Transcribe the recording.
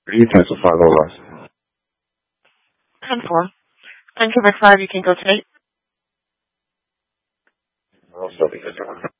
Utensil 5 over. 10-4. On Quebec 5, you can go to 8. I'll still be good.